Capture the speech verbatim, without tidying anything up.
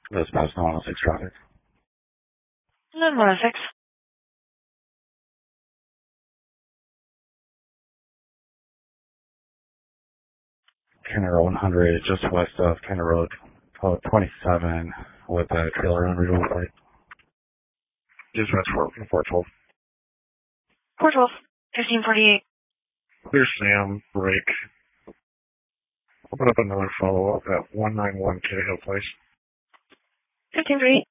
This past one oh six traffic. nine one oh six. Kenner one hundred, just west of Kenner Road, twenty-seven, with a trailer on real plate. Dispatch for four twelve. four twelve. fifteen forty-eight. Clear Sam, break. Open up another follow-up at one ninety-one Cahill Place. fifteen forty-eight.